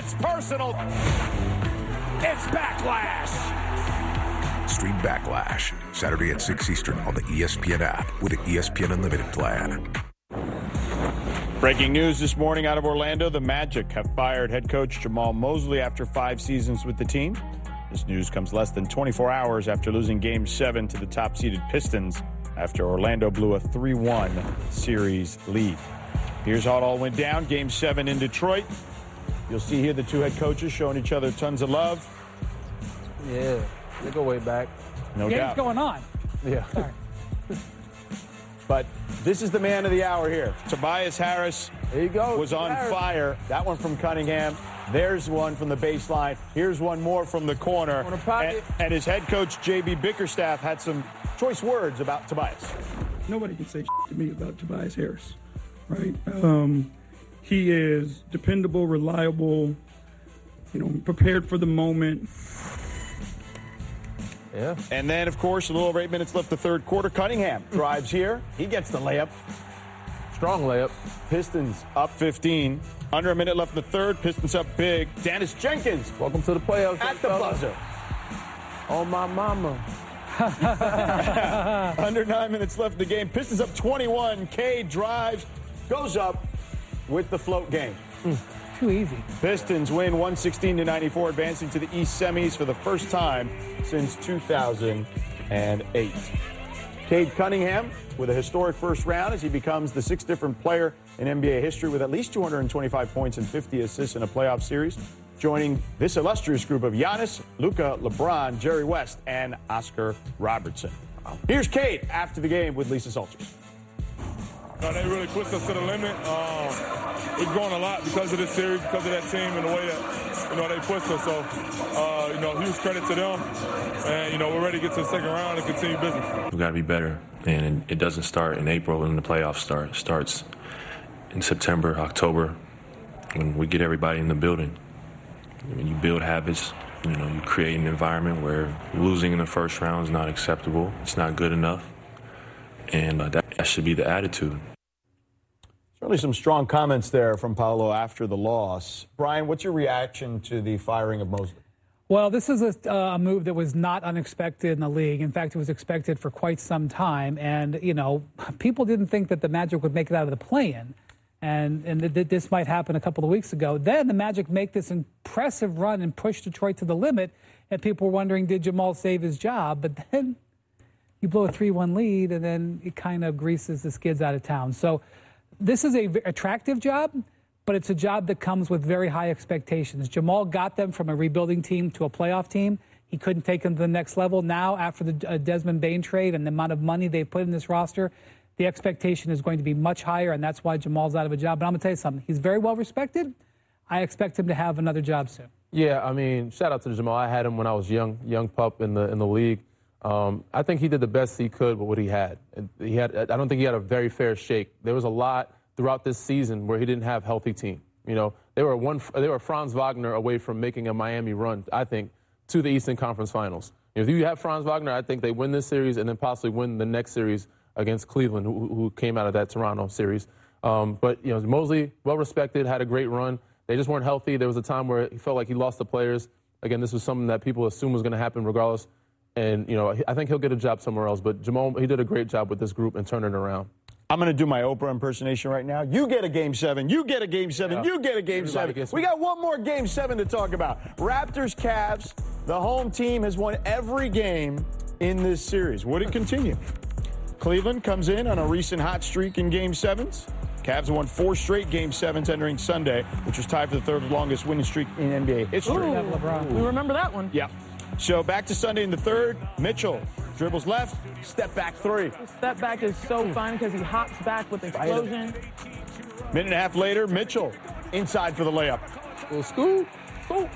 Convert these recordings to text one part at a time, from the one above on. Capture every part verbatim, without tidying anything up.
gets personal. It's Backlash. Stream Backlash Saturday at six Eastern on the E S P N app with the E S P N Unlimited plan. Breaking news this morning out of Orlando. The Magic have fired head coach Jamahl Mosley after five seasons with the team. This news comes less than twenty-four hours after losing Game seven to the top-seeded Pistons after Orlando blew a three one series lead. Here's how it all went down. Game seven in Detroit. You'll see here the two head coaches showing each other tons of love. Yeah, they go way back. No Game's doubt. going on. Yeah. Sorry. But this is the man of the hour here. Tobias Harris There you go. was on Harris. fire. That one from Cunningham. There's one from the baseline. Here's one more from the corner. Corner pocket. And, and his head coach, J B Bickerstaff, had some choice words about Tobias. Nobody can say to me about Tobias Harris, right? Um, he is dependable, reliable, you know, prepared for the moment. Yeah. And then, of course, a little over eight minutes left the third quarter. Cunningham drives here. He gets the layup. Strong layup. Pistons up fifteen. Under a minute left in the third. Pistons up big. Dennis Jenkins Welcome to the playoffs. at the fellas. buzzer. Oh, my mama. Under nine minutes left in the game. Pistons up twenty-one. Cade drives, goes up with the float game. Too easy. Pistons win one sixteen to ninety-four, advancing to the East semis for the first time since two thousand eight. Cade Cunningham with a historic first round as he becomes the sixth different player in N B A history with at least two hundred twenty-five points and fifty assists in a playoff series, joining this illustrious group of Giannis, Luka, LeBron, Jerry West, and Oscar Robertson. Here's Cade after the game with Lisa Salters. Uh, they really pushed us to the limit. Um, we've grown a lot because of this series, because of that team and the way that, you know, they pushed us. So, uh, you know, huge credit to them. And, you know, we're ready to get to the second round and continue business. We've got to be better. And it doesn't start in April when the playoffs start. It starts in September, October, when we get everybody in the building. When you build habits, you know, you create an environment where losing in the first round is not acceptable. It's not good enough. And uh, that, that should be the attitude. Certainly some strong comments there from Paolo after the loss. Brian, what's your reaction to the firing of Mosley? Well, this is a, uh, a move that was not unexpected in the league. In fact, it was expected for quite some time. And, you know, people didn't think that the Magic would make it out of the play-in. And, and that this might happen a couple of weeks ago. Then the Magic make this impressive run and push Detroit to the limit. And people were wondering, did Jamahl save his job? But then you blow a three one lead, and then it kind of greases the skids out of town. So this is a v- attractive job, but it's a job that comes with very high expectations. Jamahl got them from a rebuilding team to a playoff team. He couldn't take them to the next level. Now, after the uh, Desmond Bane trade and the amount of money they've put in this roster, the expectation is going to be much higher, and that's why Jamal's out of a job. But I'm going to tell you something. He's very well respected. I expect him to have another job soon. Yeah, I mean, shout out to Jamahl. I had him when I was young, young pup in the in the league. Um, I think he did the best he could with what he had. He had. I don't think he had a very fair shake. There was a lot throughout this season where he didn't have a healthy team. You know, they were one. They were Franz Wagner away from making a Miami run, I think, to the Eastern Conference Finals. If you have Franz Wagner, I think they win this series and then possibly win the next series against Cleveland, who, who came out of that Toronto series. Um, but, you know, Mosley, well-respected, had a great run. They just weren't healthy. There was a time where he felt like he lost the players. Again, this was something that people assumed was going to happen regardless. And, you know, I think he'll get a job somewhere else. But Jamahl, he did a great job with this group and turning it around. I'm going to do my Oprah impersonation right now. You get a game seven. You get a game seven. Yeah. You get a game Everybody seven. gets We one. got one more game seven to talk about. Raptors, Cavs. The home team has won every game in this series. Would it continue? Cleveland comes in on a recent hot streak in game sevens. Cavs won four straight game sevens entering Sunday, which was tied for the third longest winning streak in N B A history. LeBron. We remember that one. Yeah. So back to Sunday in the third. Mitchell dribbles left, step back three. The step back is so fun because he hops back with explosion. Minute and a half later, Mitchell inside for the layup. Well, scoop. Cool.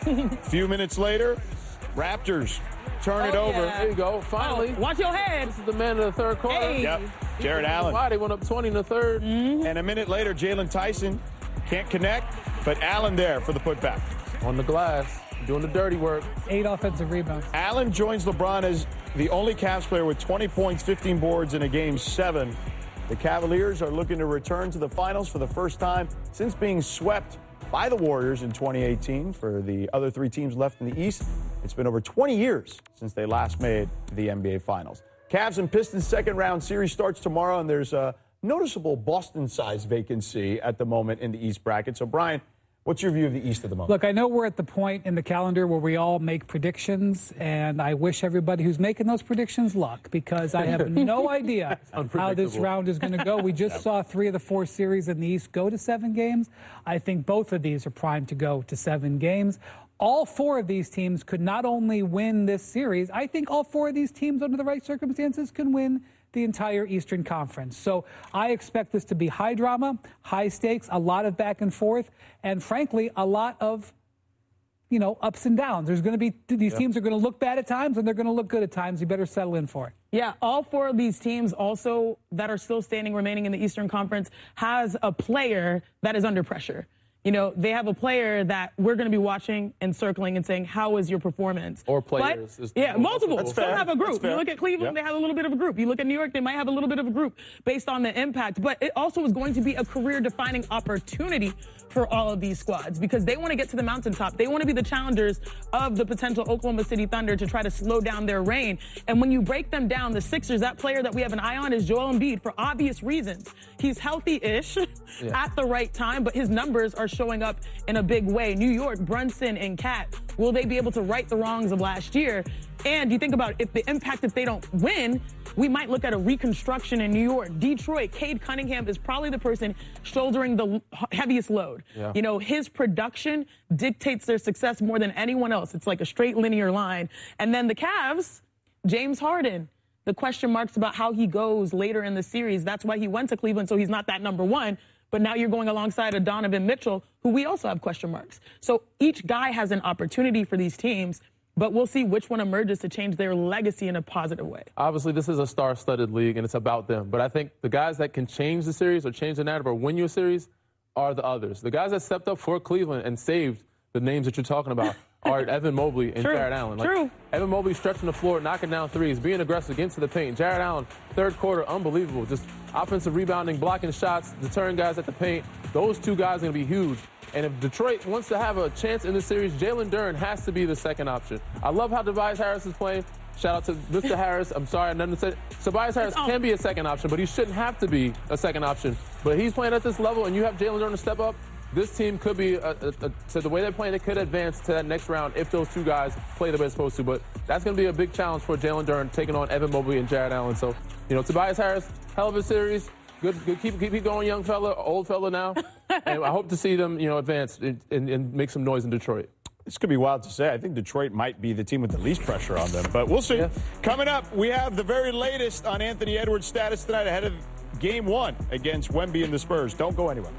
Few minutes later, Raptors turn it Oh, over. yeah. There you go. Finally. Watch your head. This is the man of the third quarter. Hey. Yep. Jared Allen. Why they went up twenty in the third. And a minute later, Jalen Tyson can't connect, but Allen there for the putback. On the glass, doing the dirty work. Eight offensive rebounds. Allen joins LeBron as the only Cavs player with twenty points, fifteen boards in a game seven. The Cavaliers are looking to return to the finals for the first time since being swept by the Warriors in twenty eighteen. For the other three teams left in the East, it's been over twenty years since they last made the N B A Finals. Cavs and Pistons second round series starts tomorrow, and there's a noticeable Boston-sized vacancy at the moment in the East bracket. So, Brian, what's your view of the East at the moment? Look, I know we're at the point in the calendar where we all make predictions, and I wish everybody who's making those predictions luck, because I have no idea how this round is going to go. We just saw three of the four series in the East go to seven games. I think both of these are primed to go to seven games. All four of these teams could not only win this series, I think all four of these teams, under the right circumstances, can win the entire Eastern Conference. So I expect this to be high drama, high stakes, a lot of back and forth, and frankly, a lot of, you know, ups and downs. There's going to be, these yeah. teams are going to look bad at times, and they're going to look good at times. You better settle in for it. Yeah, all four of these teams also that are still standing, remaining in the Eastern Conference, has a player that is under pressure. You know, they have a player that we're going to be watching and circling and saying, how is your performance? Or players. But, yeah, multiple. That's Some fair. have a group. You look at Cleveland, yep. they have a little bit of a group. You look at New York, they might have a little bit of a group based on the impact. But it also is going to be a career-defining opportunity for all of these squads, because they want to get to the mountaintop. They want to be the challengers of the potential Oklahoma City Thunder to try to slow down their reign. And when you break them down, the Sixers, that player that we have an eye on is Joel Embiid for obvious reasons. He's healthy-ish yeah. at the right time, but his numbers are showing up in a big way. New York, Brunson and Cat, will they be able to right the wrongs of last year? And you think about if the impact, if they don't win, we might look at a reconstruction in New York. Detroit, Cade Cunningham is probably the person shouldering the heaviest load. Yeah. You know, his production dictates their success more than anyone else. It's like a straight linear line. And then the Cavs, James Harden, the question marks about how he goes later in the series. That's why he went to Cleveland, so he's not that number one. But now you're going alongside a Donovan Mitchell, who we also have question marks. So each guy has an opportunity for these teams, but we'll see which one emerges to change their legacy in a positive way. Obviously, this is a star-studded league, and it's about them. But I think the guys that can change the series or change the narrative or win you a series are the others. The guys that stepped up for Cleveland and saved the names that you're talking about are Evan Mobley and True. Jarrett Allen. Like, True. Evan Mobley stretching the floor, knocking down threes, being aggressive, getting to the paint. Jarrett Allen, third quarter, unbelievable. Just offensive rebounding, blocking shots, deterring guys at the paint. Those two guys are going to be huge. And if Detroit wants to have a chance in this series, Jalen Duren has to be the second option. I love how Tobias Harris is playing. Shout out to Mister Harris. I'm sorry, I nothing to say. Tobias Harris can be a second option, but he shouldn't have to be a second option. But he's playing at this level, and you have Jalen Duren to step up. This team could be, a, a, a, so the way they're playing, they could advance to that next round if those two guys play the way they're supposed to. But that's going to be a big challenge for Jalen Duren, taking on Evan Mobley and Jarrett Allen. So, you know, Tobias Harris, hell of a series. Good, good. Keep, keep going, young fella, old fella now. And I hope to see them, you know, advance and, and, and make some noise in Detroit. This could be wild to say. I think Detroit might be the team with the least pressure on them, but we'll see. Yeah. Coming up, we have the very latest on Anthony Edwards' status tonight ahead of game one against Wemby and the Spurs. Don't go anywhere.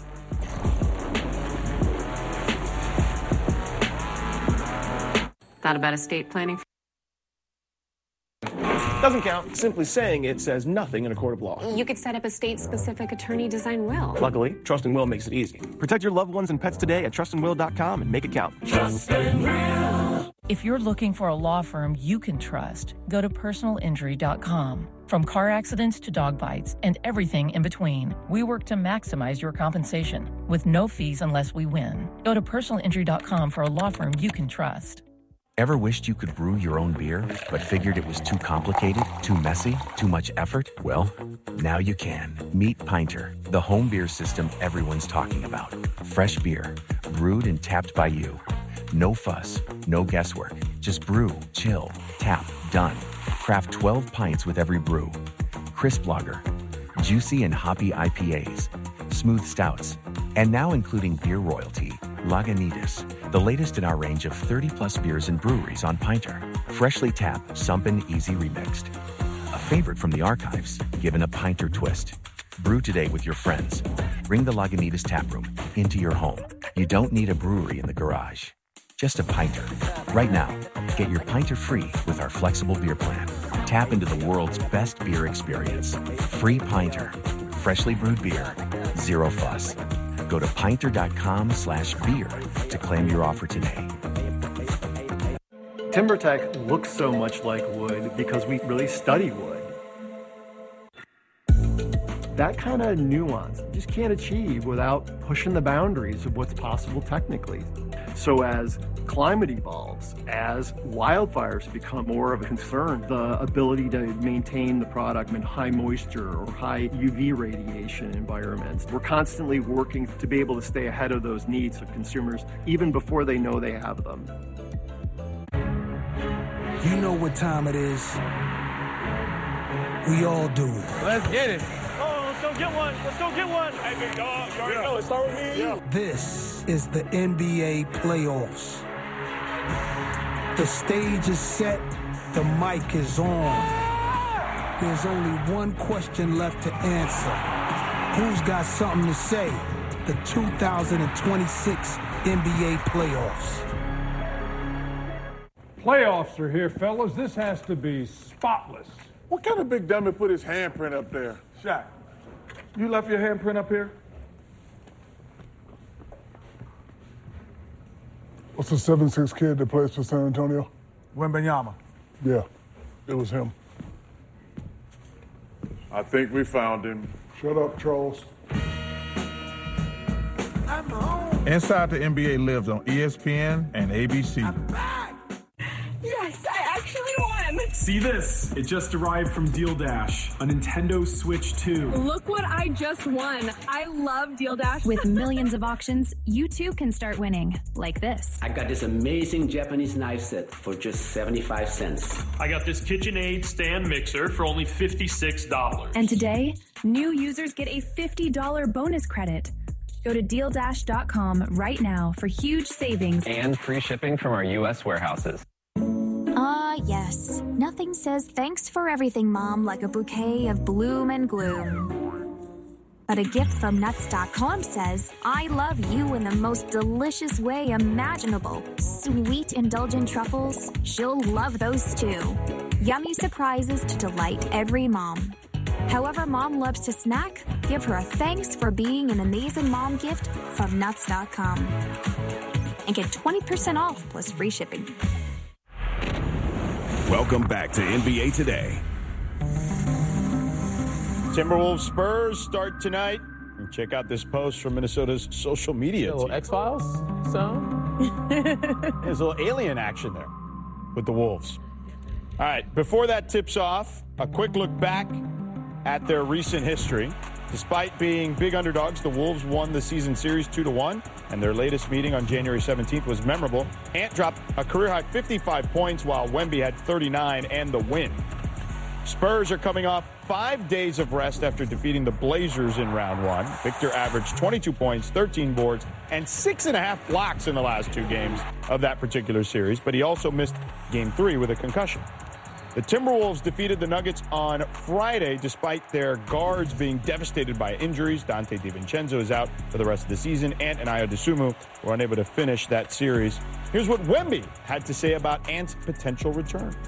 Thought about estate planning? Doesn't count. Simply saying it says nothing in a court of law. You could set up a state-specific attorney design will. Luckily, Trust and Will makes it easy. Protect your loved ones and pets today at trust and will dot com and make it count. Trust and Will. If you're looking for a law firm you can trust, go to personal injury dot com. From car accidents to dog bites and everything in between, we work to maximize your compensation with no fees unless we win. Go to personal injury dot com for a law firm you can trust. Ever wished you could brew your own beer, but figured it was too complicated, too messy, too much effort? Well, now you can. Meet Pinter, the home beer system everyone's talking about. Fresh beer, brewed and tapped by you. No fuss, no guesswork. Just brew, chill, tap, done. Craft twelve pints with every brew. Crisp lager, juicy and hoppy I P As, smooth stouts, and now including beer royalty, Lagunitas, the latest in our range of thirty plus beers and breweries on Pinter. Freshly tapped, sumpin' easy remixed. A favorite from the archives, given a Pinter twist. Brew today with your friends. Bring the Lagunitas taproom into your home. You don't need a brewery in the garage. Just a Pinter. Right now, get your Pinter free with our flexible beer plan. Tap into the world's best beer experience. Free Pinter. Freshly brewed beer. Zero fuss. Go to pinter dot com slash beer to claim your offer today. TimberTech looks so much like wood because we really study wood. That kind of nuance you just can't achieve without pushing the boundaries of what's possible technically. So as climate evolves, as wildfires become more of a concern, the ability to maintain the product in high moisture or high U V radiation environments, we're constantly working to be able to stay ahead of those needs of consumers even before they know they have them. You know what time it is. We all do. Let's get it. Oh, let's go get one. Let's go get one. Hey, big dog. You already yeah. know. It start with me and you. This is the N B A playoffs. The stage is set. The mic is on. There's only one question left to answer. Who's got something to say? The two thousand twenty-six N B A playoffs. Playoffs are here, fellas. This has to be spotless. What kind of big dummy put his handprint up there? Shaq, you left your handprint up here? What's the seven six kid that plays for San Antonio? Wembanyama. Yeah, it was him. I think we found him. Shut up, Charles. Inside the N B A lives on E S P N and A B C. Yes, I actually won! See this? It just arrived from Deal Dash, a Nintendo Switch two. Look what I just won. I love Deal Dash. With millions of auctions, you too can start winning, like this. I got this amazing Japanese knife set for just seventy-five cents. I got this KitchenAid stand mixer for only fifty-six dollars. And today, new users get a fifty dollars bonus credit. Go to deal dash dot com right now for huge savings and free shipping from our U S warehouses. Ah, uh, yes. Nothing says thanks for everything, Mom, like a bouquet of bloom and gloom. But a gift from nuts dot com says, I love you in the most delicious way imaginable. Sweet, indulgent truffles, she'll love those too. Yummy surprises to delight every mom. However Mom loves to snack, give her a thanks for being an amazing mom gift from nuts dot com. And get twenty percent off plus free shipping. Welcome back to N B A Today. Timberwolves Spurs start tonight. And check out this post from Minnesota's social media a little team. X-Files sound? There's a little alien action there with the Wolves. All right, before that tips off, a quick look back at their recent history. Despite being big underdogs, the Wolves won the season series two to one, and their latest meeting on January seventeenth was memorable. Ant dropped a career-high fifty-five points, while Wemby had thirty-nine and the win. Spurs are coming off five days of rest after defeating the Blazers in round one. Victor averaged twenty-two points, thirteen boards, and six and a half blocks in the last two games of that particular series, but he also missed game three with a concussion. The Timberwolves defeated the Nuggets on Friday despite their guards being devastated by injuries. Dante DiVincenzo is out for the rest of the season, and Ayo Dosunmu were unable to finish that series. Here's what Wemby had to say about Ant's potential return.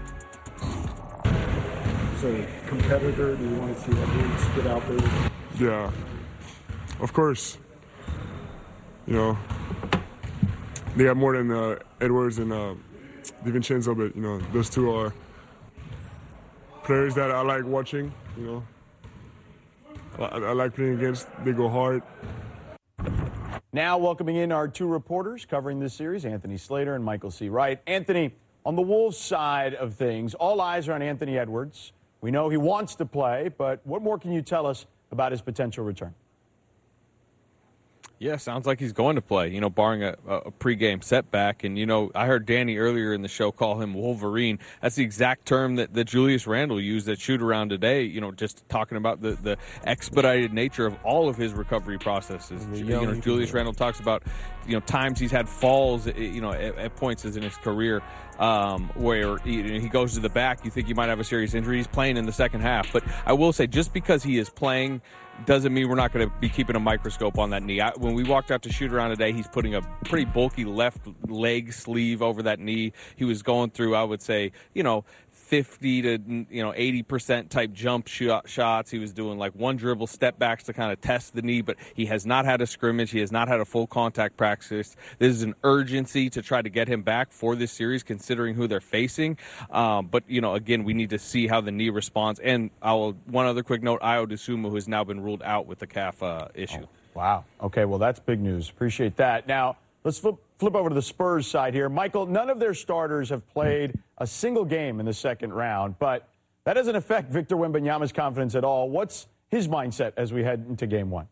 As a competitor, do you want to see Edwards get out there? Yeah, of course. You know, they got more than uh, Edwards and uh, DiVincenzo, but, you know, those two are players that I like watching, you know. I, I like playing against. They go hard. Now welcoming in our two reporters covering this series, Anthony Slater and Michael C. Wright. Anthony, on the Wolves side of things, all eyes are on Anthony Edwards. We know he wants to play, but what more can you tell us about his potential return? Yeah, sounds like he's going to play, you know, barring a, a pregame setback. And, you know, I heard Danny earlier in the show call him Wolverine. That's the exact term that, that Julius Randle used at shoot-around today, you know, just talking about the, the expedited nature of all of his recovery processes. You know, Julius Randle talks about, you know, times he's had falls, you know, at, at points in his career um, where he, he goes to the back. You think he might have a serious injury. He's playing in the second half. But I will say, just because he is playing, doesn't mean we're not going to be keeping a microscope on that knee. I, when we walked out to shoot around today, he's putting a pretty bulky left leg sleeve over that knee. He was going through, I would say, you know, fifty to you know eighty percent type jump shot shots. He was doing like one dribble step backs to kind of test the knee, but he has not had a scrimmage. He has not had a full contact practice. This is an urgency to try to get him back for this series, considering who they're facing. Um, but you know, again, we need to see how the knee responds. And I'll one other quick note: Ayo Dosunmu has now been ruled out with the calf uh, issue. Oh, wow. Okay. Well, that's big news. Appreciate that. Now let's flip. Flip over to the Spurs side here. Michael, none of their starters have played a single game in the second round, but that doesn't affect Victor Wembanyama's confidence at all. What's his mindset as we head into game one?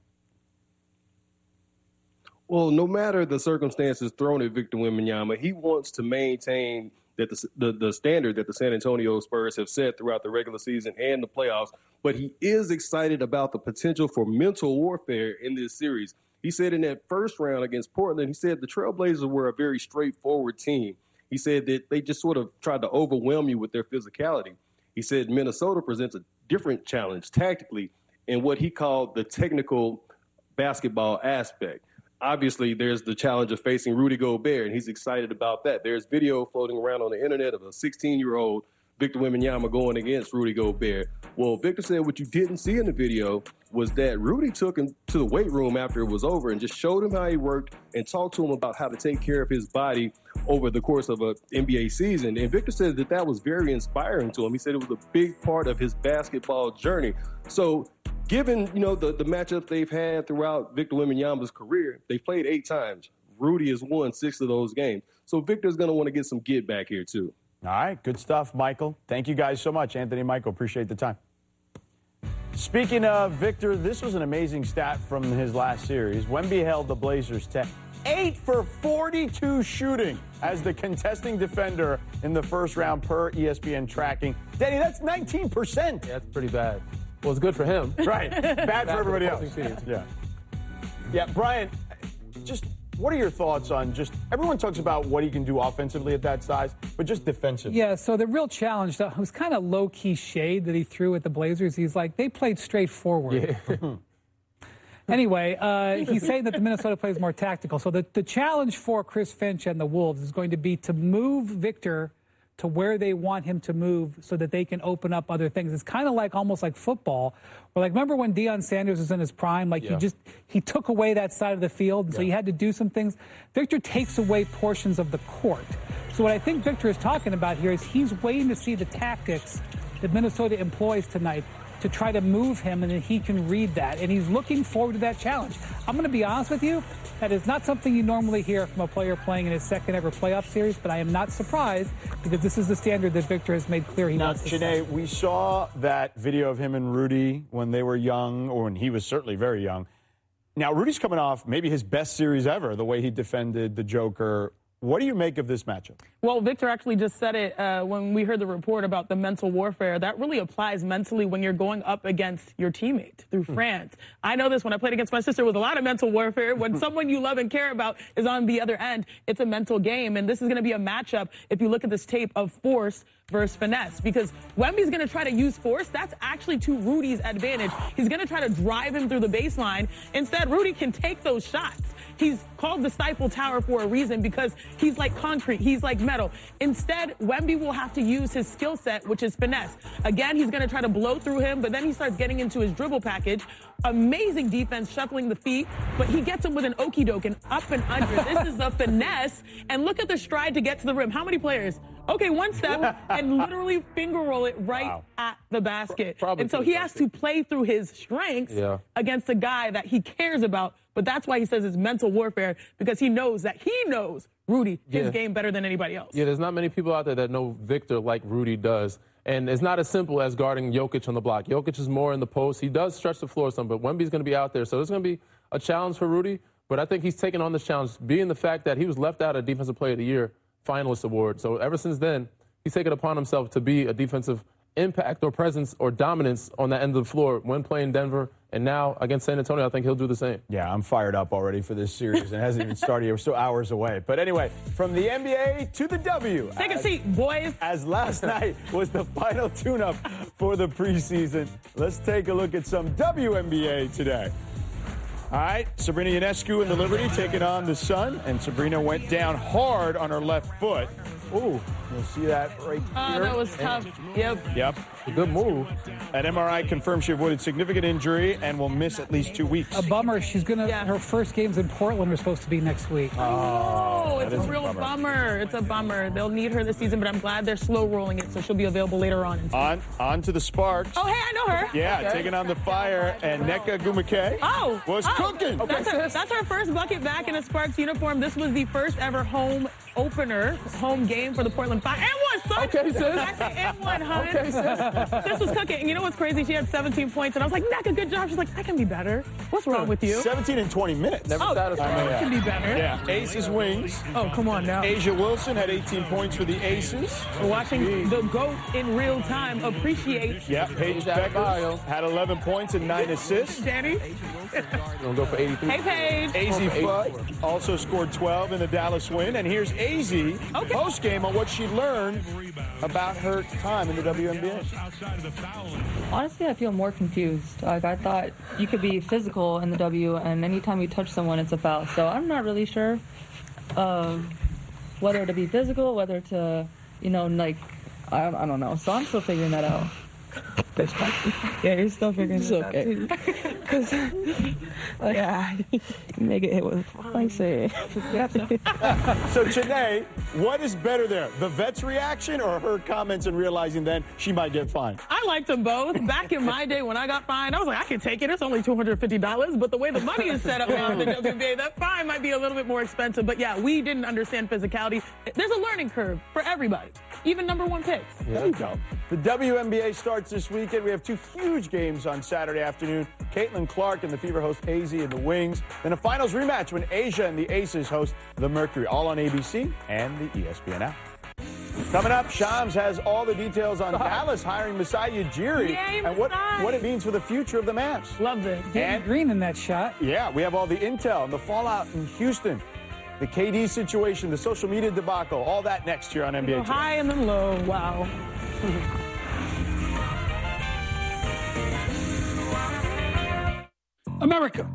Well, no matter the circumstances thrown at Victor Wembanyama, he wants to maintain that the, the, the standard that the San Antonio Spurs have set throughout the regular season and the playoffs, but he is excited about the potential for mental warfare in this series. He said in that first round against Portland, he said the Trailblazers were a very straightforward team. He said that they just sort of tried to overwhelm you with their physicality. He said Minnesota presents a different challenge tactically in what he called the technical basketball aspect. Obviously, there's the challenge of facing Rudy Gobert, and he's excited about that. There's video floating around on the internet of a sixteen-year-old Victor Wembanyama going against Rudy Gobert. Well, Victor said what you didn't see in the video was that Rudy took him to the weight room after it was over and just showed him how he worked and talked to him about how to take care of his body over the course of an N B A season. And Victor said that that was very inspiring to him. He said it was a big part of his basketball journey. So given, you know, the, the matchups they've had throughout Victor Wembanyama's career, they played eight times. Rudy has won six of those games. So Victor's going to want to get some get back here, too. All right, good stuff, Michael. Thank you guys so much, Anthony and Michael. Appreciate the time. Speaking of Victor, this was an amazing stat from his last series. Wemby held the Blazers to eight for forty-two shooting as the contesting defender in the first round per E S P N tracking. Danny, that's nineteen percent. Yeah, that's pretty bad. Well, it's good for him. Right. Bad, bad for everybody else. Teams. Yeah. Yeah, Brian, just what are your thoughts on just everyone talks about what he can do offensively at that size, but just defensively? Yeah, so the real challenge, though, was kind of low-key shade that he threw at the Blazers. He's like, they played straightforward. Yeah. Anyway, uh, he's saying that the Minnesota plays more tactical. So the, the challenge for Chris Finch and the Wolves is going to be to move Victor to where they want him to move so that they can open up other things. It's kind of like almost like football. Where like, remember when Deion Sanders was in his prime? Like yeah. he just, he took away that side of the field, and yeah. so he had to do some things. Victor takes away portions of the court. So what I think Victor is talking about here is he's waiting to see the tactics that Minnesota employs tonight to try to move him, and then he can read that. And he's looking forward to that challenge. I'm going to be honest with you, that is not something you normally hear from a player playing in his second ever playoff series, but I am not surprised because this is the standard that Victor has made clear he now, wants to Janae, set. We saw that video of him and Rudy when they were young, or when he was certainly very young. Now, Rudy's coming off maybe his best series ever, the way he defended the Joker. What do you make of this matchup? Well, Victor actually just said it uh, when we heard the report about the mental warfare. That really applies mentally when you're going up against your teammate through hmm. France. I know this when I played against my sister. It was a lot of mental warfare. When someone you love and care about is on the other end, it's a mental game. And this is going to be a matchup, if you look at this tape, of force versus finesse. Because Wemby's going to try to use force. That's actually to Rudy's advantage. He's going to try to drive him through the baseline. Instead, Rudy can take those shots. He's called the Stifle Tower for a reason because he's like concrete. He's like metal. Instead, Wemby will have to use his skill set, which is finesse. Again, he's going to try to blow through him, but then he starts getting into his dribble package. Amazing defense, shuffling the feet, but he gets him with an okie doke and up and under. This is a finesse. And look at the stride to get to the rim. How many players? Okay, one step and literally finger roll it right wow. at the basket. Probably and so he has to play through his strengths yeah. against a guy that he cares about. But that's why he says it's mental warfare, because he knows that he knows Rudy, his yeah. game better than anybody else. Yeah, there's not many people out there that know Victor like Rudy does. And it's not as simple as guarding Jokic on the block. Jokic is more in the post. He does stretch the floor some, but Wemby's going to be out there. So it's going to be a challenge for Rudy. But I think he's taken on this challenge, being the fact that he was left out of Defensive Player of the Year finalist award. So ever since then, he's taken upon himself to be a defensive impact or presence or dominance on that end of the floor when playing Denver. And now against San Antonio, I think he'll do the same. Yeah, I'm fired up already for this series. And it hasn't even started yet. We're still hours away. But anyway, from the N B A to the W. Take as, a seat, boys. As last night was the final tune-up for the preseason, let's take a look at some W N B A today. All right, Sabrina Ionescu in the Liberty taking on the Sun. And Sabrina went down hard on her left foot. Ooh, you'll see that right Oh, here. that was tough. Yep. Yep. A good move. An M R I confirmed she avoided significant injury and will miss at least two weeks. A bummer. She's gonna. Yeah. Her first games in Portland are supposed to be next week. Oh, it's that a is a real bummer. bummer. It's a bummer. They'll need her this season, but I'm glad they're slow rolling it, so she'll be available later on. On, on to the Sparks. Oh, hey, I know her. Yeah, Okay. taking on the Fire, and Nneka Ogwumike Oh, was oh, cooking. That's her, that's her first bucket back in a Sparks uniform. This was the first ever home opener, home game for the Portland Fire. And one, son. Okay, sis. I say, and one, hun. Okay, sis. This was cooking. And you know what's crazy? She had seventeen points, and I was like, Nneka, good job. She's like, I can be better. What's wrong with you? seventeen in twenty minutes. Never oh, satisfied. I can be better. Yeah, Aces wings. Oh, come on now. Asia Wilson had eighteen points for the Aces. We're watching the GOAT in real time appreciate. Yeah, Paige Becker had eleven points and nine assists. Danny. Gonna go for eighty-three. Hey, Paige. A Z Fudd also scored twelve in the Dallas win. And here's A Z okay. post-game on what she learned about her time in the W N B A. Honestly, I feel more confused. Like, I thought you could be physical in the W, and anytime you touch someone, it's a foul. So I'm not really sure uh, whether to be physical, whether to, you know, like, I, I don't know. So I'm still figuring that out. Yeah, you're still figuring It's it okay. out too. Because, yeah, make it hit with like say. So, Janae, what is better there? The vet's reaction or her comments and realizing then she might get fined? I liked them both. Back in my day when I got fined, I was like, I can take it. It's only two hundred fifty dollars. But the way the money is set up now in the W N B A, that fine might be a little bit more expensive. But yeah, we didn't understand physicality. There's a learning curve for everybody, even number one picks. Yeah. There you go. The W N B A starts this weekend. We have two huge games on Saturday afternoon. Caitlin Clark and the Fever host A Z and the Wings. Then a finals rematch when Asia and the Aces host the Mercury, all on A B C and the E S P N app. Coming up, Shams has all the details on Dallas hiring Masai Ujiri Yay, and what, Masai. what it means for the future of the Mavs. Love this. And green in that shot. Yeah, we have all the intel and the fallout in Houston, the K D situation, the social media debacle, all that next year on N B A Today. High and then low. Wow. America,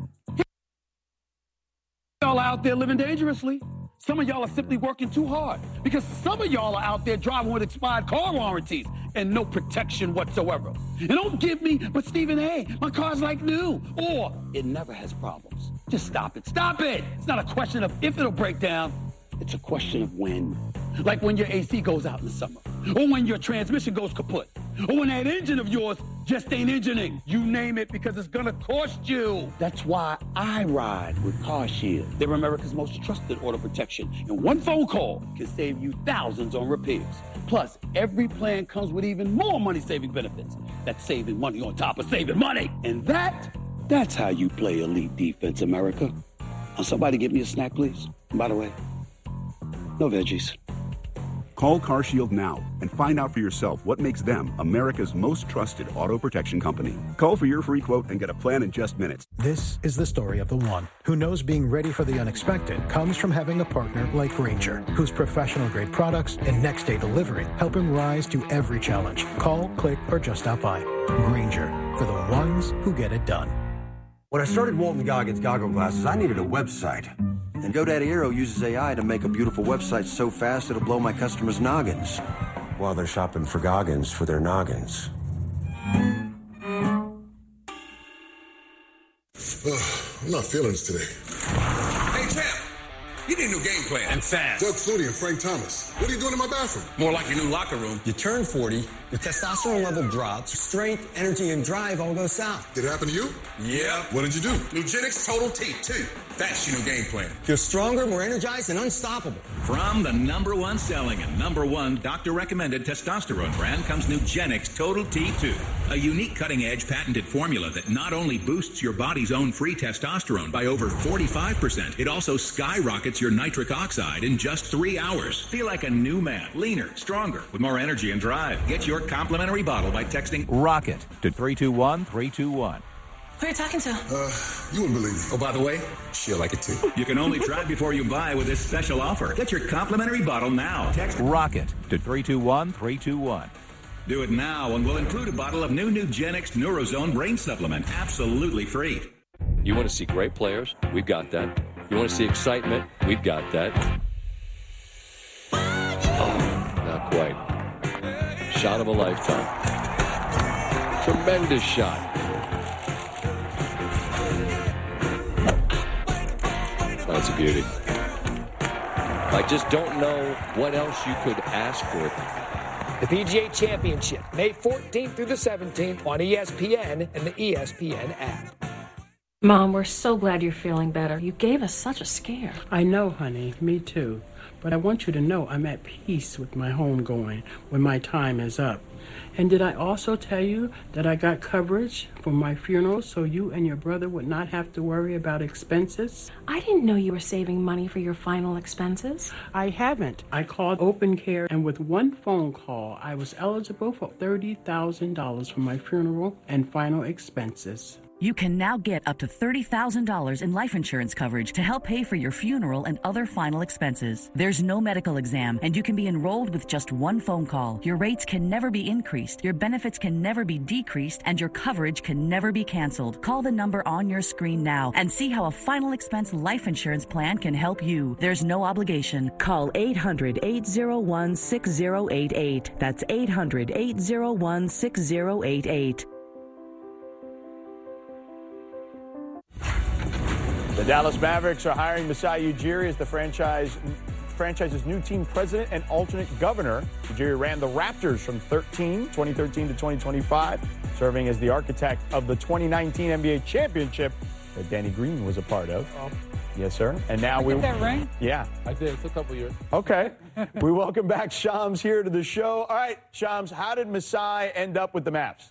y'all are out there living dangerously. Some of y'all are simply working too hard because some of y'all are out there driving with expired car warranties and no protection whatsoever. And don't give me, but Stephen A., my car's like new, or it never has problems. Just stop it. Stop it. It's not a question of if it'll break down. It's a question of when. Like when your A C goes out in the summer, or when your transmission goes kaput, or when that engine of yours just ain't engineering. You name it, because it's gonna cost you. That's why I ride with Car Shield. They're America's most trusted auto protection, and one phone call can save you thousands on repairs. Plus, every plan comes with even more money-saving benefits. That's saving money on top of saving money. And that, that's how you play elite defense, America. Now, somebody get me a snack, please. And by the way, no veggies. Call CarShield now and find out for yourself what makes them America's most trusted auto protection company. Call for your free quote and get a plan in just minutes. This is the story of the one who knows being ready for the unexpected comes from having a partner like Grainger, whose professional-grade products and next-day delivery help him rise to every challenge. Call, click, or just stop by. Grainger, for the ones who get it done. When I started Walton Goggins Goggle Glasses, I needed a website. And GoDaddy Aero uses A I to make a beautiful website so fast it'll blow my customers' noggins while they're shopping for Goggins for their noggins. Ugh, I'm not feeling this today. Hey, champ, you need a new game plan. And fast. Doug Flutie and Frank Thomas. What are you doing in my bathroom? More like your new locker room. You turn forty, your testosterone level drops, strength, energy, and drive all go south. Did it happen to you? Yeah. What did you do? Nugenix Total T two. That's your new game plan. Feel stronger, more energized, and unstoppable. From the number one selling and number one doctor-recommended testosterone brand comes Nugenix Total T two, a unique cutting-edge patented formula that not only boosts your body's own free testosterone by over forty-five percent, it also skyrockets targets your nitric oxide in just three hours. Feel like a new man, leaner, stronger, with more energy and drive. Get your complimentary bottle by texting ROCKET to three two one three two one. Who are you talking to? Uh, you wouldn't believe me. Oh, by the way, she'll like it too. You can only try before you buy with this special offer. Get your complimentary bottle now. Text ROCKET to three two one three two one. Do it now and we'll include a bottle of new Nugenix Neurozone Brain Supplement absolutely free. You want to see great players? We've got that. You want to see excitement? We've got that. Oh, not quite. Shot of a lifetime. Tremendous shot. That's a beauty. I just don't know what else you could ask for. The P G A Championship, May fourteenth through the seventeenth on E S P N and the E S P N app. Mom, we're so glad you're feeling better. You gave us such a scare. I know, honey. Me too. But I want you to know I'm at peace with my homegoing when my time is up. And did I also tell you that I got coverage for my funeral so you and your brother would not have to worry about expenses? I didn't know you were saving money for your final expenses. I haven't. I called Open Care, and with one phone call, I was eligible for thirty thousand dollars for my funeral and final expenses. You can now get up to thirty thousand dollars in life insurance coverage to help pay for your funeral and other final expenses. There's no medical exam, and you can be enrolled with just one phone call. Your rates can never be increased, your benefits can never be decreased, and your coverage can never be canceled. Call the number on your screen now and see how a final expense life insurance plan can help you. There's no obligation. Call eight hundred, eight oh one, six oh eight eight. That's eight hundred, eight oh one, six oh eight eight. The Dallas Mavericks are hiring Masai Ujiri as the franchise franchise's new team president and alternate governor. Ujiri ran the Raptors from twenty thirteen to twenty twenty-five, serving as the architect of the twenty nineteen N B A championship that Danny Green was a part of. Oh. Yes, sir. And now I we get that ring? Yeah. I did. It took a couple years. Okay. We welcome back Shams here to the show. All right, Shams, how did Masai end up with the Mavs?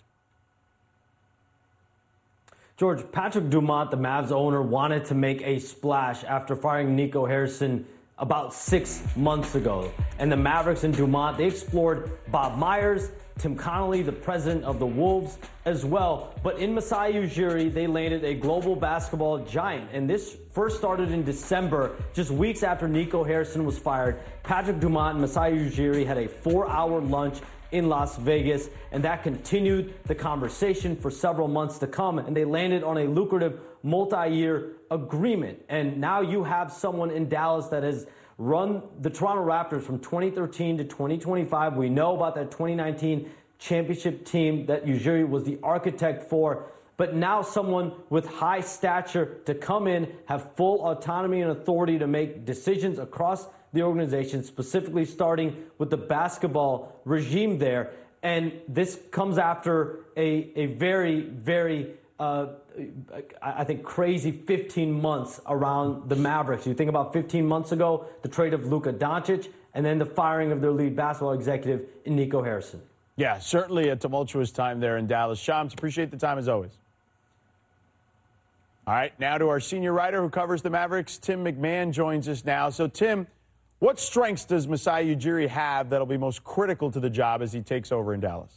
George, Patrick Dumont, the Mavs owner, wanted to make a splash after firing Nico Harrison about six months ago. And the Mavericks and Dumont, they explored Bob Myers, Tim Connolly, the president of the Wolves, as well. But in Masai Ujiri, they landed a global basketball giant. And this first started in December, just weeks after Nico Harrison was fired. Patrick Dumont and Masai Ujiri had a four-hour lunch in Las Vegas, and that continued the conversation for several months to come, and they landed on a lucrative multi-year agreement. And now you have someone in Dallas that has run the Toronto Raptors from twenty thirteen to twenty twenty-five. We know about that twenty nineteen championship team that Ujiri was the architect for, but now someone with high stature to come in, have full autonomy and authority to make decisions across the organization, specifically starting with the basketball regime there. And this comes after a, a very, very, uh, I think, crazy fifteen months around the Mavericks. You think about fifteen months ago, the trade of Luka Doncic, and then the firing of their lead basketball executive, Nico Harrison. Yeah, certainly a tumultuous time there in Dallas. Shams, appreciate the time as always. All right, now to our senior writer who covers the Mavericks, Tim McMahon, joins us now. So, Tim, what strengths does Masai Ujiri have that'll be most critical to the job as he takes over in Dallas?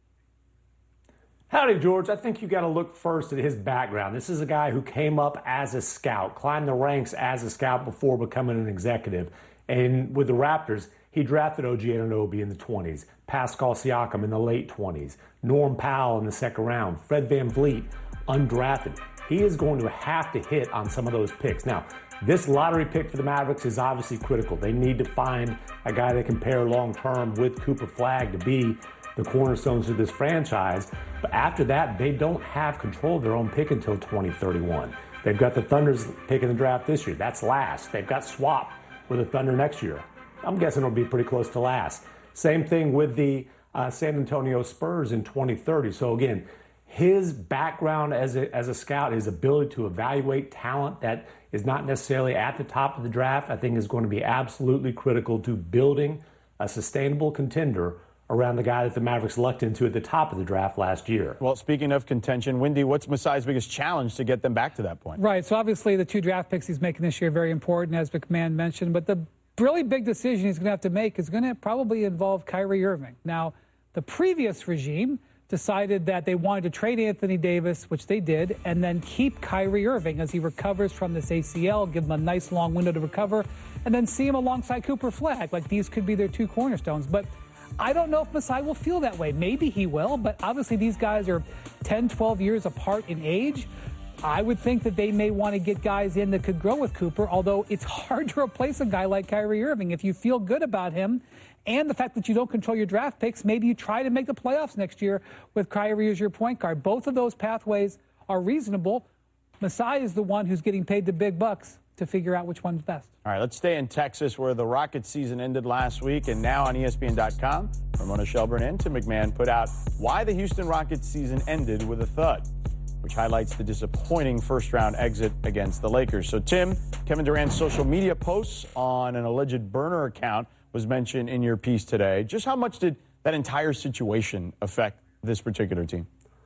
Howdy, George. I think you got to look first at his background. This is a guy who came up as a scout, climbed the ranks as a scout before becoming an executive. And with the Raptors, he drafted O G Anunoby in the twenties, Pascal Siakam in the late twenties, Norm Powell in the second round, Fred VanVleet, undrafted. He is going to have to hit on some of those picks. Now, this lottery pick for the Mavericks is obviously critical. They need to find a guy they can pair long-term with Cooper Flagg to be the cornerstones of this franchise. But after that, they don't have control of their own pick until twenty thirty-one. They've got the Thunder's pick in the draft this year. That's last. They've got swap with the Thunder next year. I'm guessing it'll be pretty close to last. Same thing with the uh, San Antonio Spurs in twenty thirty. So again, his background as a, as a scout, his ability to evaluate talent that is not necessarily at the top of the draft, I think is going to be absolutely critical to building a sustainable contender around the guy that the Mavericks lucked into at the top of the draft last year. Well, speaking of contention, Wendy, what's Masai's biggest challenge to get them back to that point? Right. So obviously the two draft picks he's making this year are very important, as McMahon mentioned. But the really big decision he's going to have to make is going to probably involve Kyrie Irving. Now, the previous regime decided that they wanted to trade Anthony Davis, which they did, and then keep Kyrie Irving as he recovers from this A C L, give him a nice long window to recover, and then see him alongside Cooper Flagg. Like, these could be their two cornerstones. But I don't know if Masai will feel that way. Maybe he will, but obviously these guys are ten, twelve years apart in age. I would think that they may want to get guys in that could grow with Cooper, although it's hard to replace a guy like Kyrie Irving. If you feel good about him and the fact that you don't control your draft picks, maybe you try to make the playoffs next year with Kyrie as your point guard. Both of those pathways are reasonable. Masai is the one who's getting paid the big bucks to figure out which one's best. All right, let's stay in Texas, where the Rockets season ended last week, and now on E S P N dot com, Ramona Shelburne and Tim McMahon put out why the Houston Rockets season ended with a thud, which highlights the disappointing first-round exit against the Lakers. So, Tim, Kevin Durant's social media posts on an alleged burner account was mentioned in your piece today. Just how much did that entire situation affect this particular team?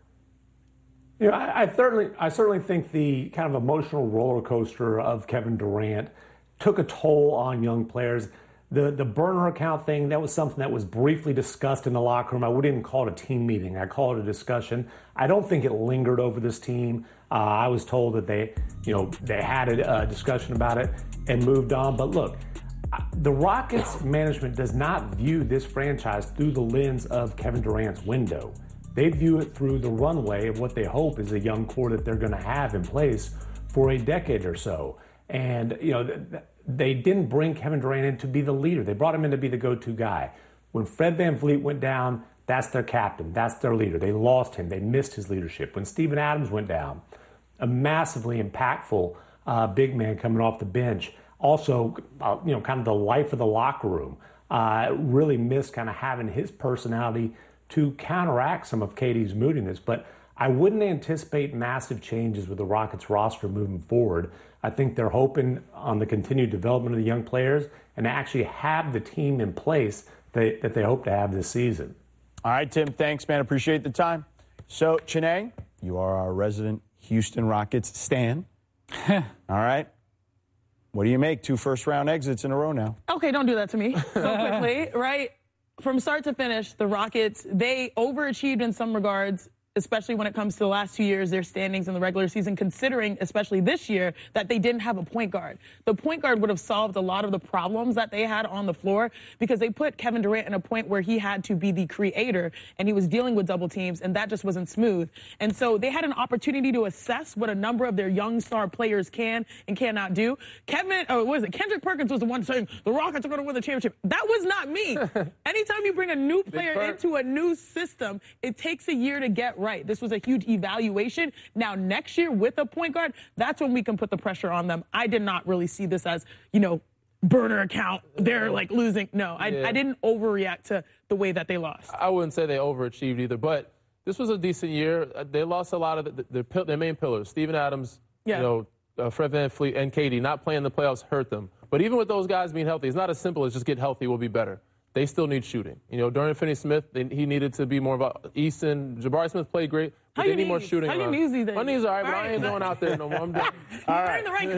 You know, I, I certainly, I certainly think the kind of emotional roller coaster of Kevin Durant took a toll on young players. The the burner account thing, that was something that was briefly discussed in the locker room. I wouldn't even call it a team meeting. I call it a discussion. I don't think it lingered over this team. Uh, I was told that they, you know, they had a, a discussion about it and moved on. But look, the Rockets management does not view this franchise through the lens of Kevin Durant's window. They view it through the runway of what they hope is a young core that they're going to have in place for a decade or so. And, you know, th- they didn't bring Kevin Durant in to be the leader. They brought him in to be the go-to guy. When Fred VanVleet went down, that's their captain. That's their leader. They lost him. They missed his leadership. When Steven Adams went down, a massively impactful uh, big man coming off the bench, also, uh, you know, kind of the life of the locker room, uh, really missed kind of having his personality to counteract some of K D's moodiness. But I wouldn't anticipate massive changes with the Rockets roster moving forward. I think they're hoping on the continued development of the young players and actually have the team in place that, that they hope to have this season. All right, Tim, thanks, man. Appreciate the time. So, Chiney, you are our resident Houston Rockets stan. All right. What do you make? Two first-round exits in a row now. Okay, don't do that to me so quickly, right? From start to finish, the Rockets, they overachieved in some regards, especially when it comes to the last two years, their standings in the regular season, considering, especially this year, that they didn't have a point guard. The point guard would have solved a lot of the problems that they had on the floor because they put Kevin Durant in a point where he had to be the creator and he was dealing with double teams, and that just wasn't smooth. And so they had an opportunity to assess what a number of their young star players can and cannot do. Kevin, or what is it? Kendrick Perkins was the one saying the Rockets are going to win the championship. That was not me. Anytime you bring a new player into a new system, it takes a year to get right. This was a huge evaluation. Now, next year with a point guard, that's when we can put the pressure on them. I did not really see this as, you know, burner account. They're like losing. No, I, Yeah. I didn't overreact to the way that they lost. I wouldn't say they overachieved either, but this was a decent year. Uh, They lost a lot of the, the, their, their main pillars. Steven Adams, Yeah. you know, uh, Fred VanVleet, and K D not playing in the playoffs hurt them. But even with those guys being healthy, it's not as simple as just get healthy, we'll be better. They still need shooting. You know, Dorian Finney-Smith, they, he needed to be more of a Easton. Jabari Smith played great, but How they your need more knees? shooting. How your around. knees these days? My knees are all right, but All I ain't right. going out there no more. I'm done. You're wearing the right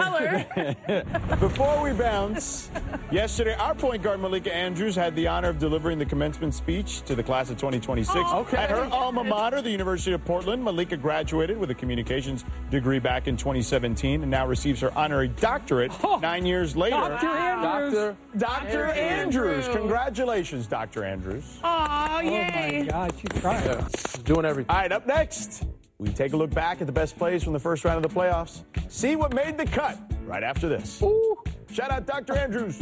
color. Before we bounce, yesterday our point guard Malika Andrews had the honor of delivering the commencement speech to the class of twenty twenty-six. Oh, okay. At her alma mater, the University of Portland, Malika graduated with a communications degree back in twenty seventeen and now receives her honorary doctorate Oh, nine years later. Doctor Andrews. Doctor Doctor Andrews. Andrew. Congratulations, Doctor Andrews. Aw, Oh, yay. my God, she's trying. Yeah, doing everything. All right, up next, we take a look back at the best plays from the first round of the playoffs. See what made the cut right after this. Ooh. Shout out Doctor Andrews.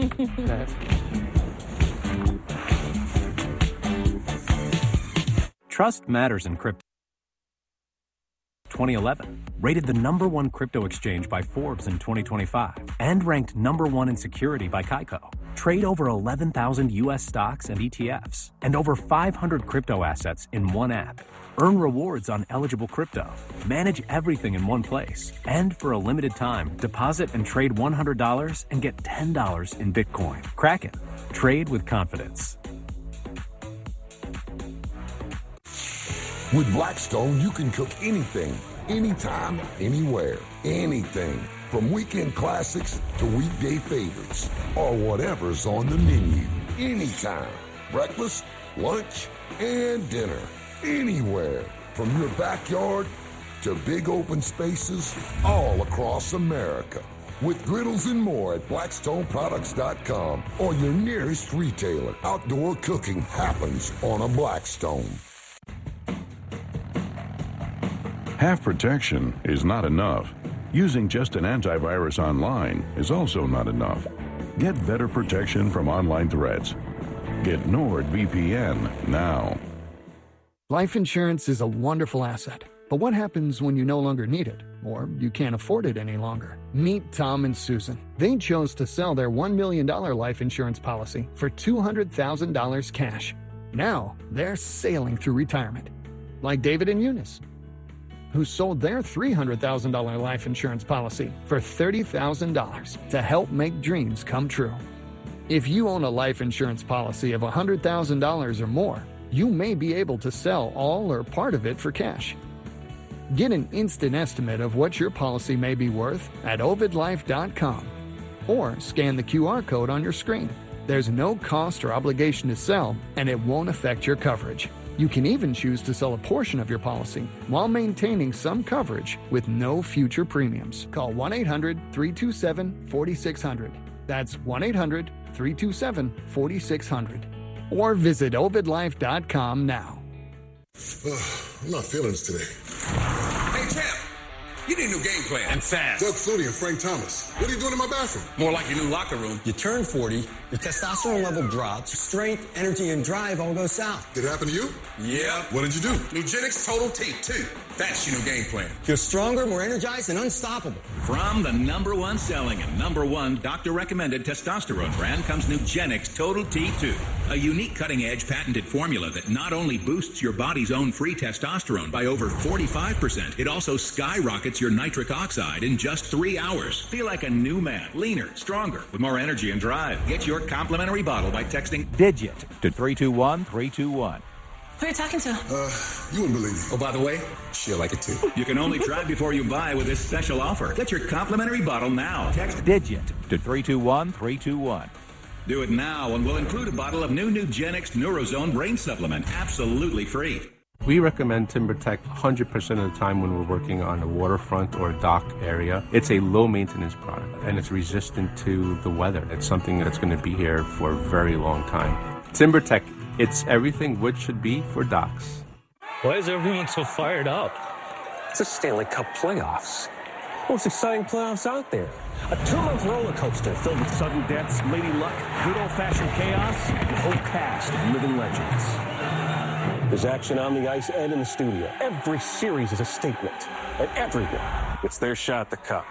Trust matters in crypto. twenty eleven, rated the number one crypto exchange by Forbes in twenty twenty-five, and ranked number one in security by Kaiko. Trade over eleven thousand U S stocks and E T Fs, and over five hundred crypto assets in one app. Earn rewards on eligible crypto. Manage everything in one place. And for a limited time, deposit and trade one hundred dollars and get ten dollars in Bitcoin. Kraken. Trade with confidence. With Blackstone, you can cook anything, anytime, anywhere. Anything. From weekend classics to weekday favorites. Or whatever's on the menu. Anytime. Breakfast, lunch, and dinner. Anywhere. From your backyard to big open spaces all across America. With griddles and more at blackstone products dot com or your nearest retailer. Outdoor cooking happens on a Blackstone. Half protection is not enough. Using just an antivirus online is also not enough. Get better protection from online threats. Get NordVPN now. Life insurance is a wonderful asset. But what happens when you no longer need it, or you can't afford it any longer? Meet Tom and Susan. They chose to sell their one million dollars life insurance policy for two hundred thousand dollars cash. Now, they're sailing through retirement. Like David and Eunice, who sold their three hundred thousand dollars life insurance policy for thirty thousand dollars to help make dreams come true. If you own a life insurance policy of one hundred thousand dollars or more, you may be able to sell all or part of it for cash. Get an instant estimate of what your policy may be worth at ovid life dot com or scan the Q R code on your screen. There's no cost or obligation to sell, and it won't affect your coverage. You can even choose to sell a portion of your policy while maintaining some coverage with no future premiums. Call one eight hundred, three two seven, four six zero zero. That's one eight hundred, three two seven, four six zero zero. Or visit ovid life dot com now. I'm not feeling this today. Hey, champ, you need a new game plan. And fast. Doug Flutie and Frank Thomas. What are you doing in my bathroom? More like your new locker room. You turn forty, your testosterone level drops, strength, energy, and drive all go south. Did it happen to you? Yeah. What did you do? Nugenix Total T two. That's your new game plan. Feel stronger, more energized, and unstoppable. From the number one selling and number one doctor-recommended testosterone brand comes Nugenix Total T two, a unique cutting-edge patented formula that not only boosts your body's own free testosterone by over forty-five percent, it also skyrockets your nitric oxide in just three hours. Feel like a new man, leaner, stronger, with more energy and drive. Get your complimentary bottle by texting DIGIT to three two one, three two one. Who are you talking to? Uh, you wouldn't believe me. Oh, by the way, she'll like it too. You can only try before you buy with this special offer. Get your complimentary bottle now. Text DIGIT to three two one, three two one. Do it now, and we'll include a bottle of new Nugenix Neurozone Brain Supplement, absolutely free. We recommend TimberTech one hundred percent of the time when we're working on a waterfront or a dock area. It's a low-maintenance product, and it's resistant to the weather. It's something that's going to be here for a very long time. TimberTech, it's everything wood should be for docks. Why is everyone so fired up? It's the Stanley Cup playoffs. Most exciting playoffs out there. A two-month roller coaster filled with sudden deaths, lady luck, good old-fashioned chaos, and a whole cast of living legends. There's action on the ice and in the studio. Every series is a statement, and everyone gets their shot at the cup.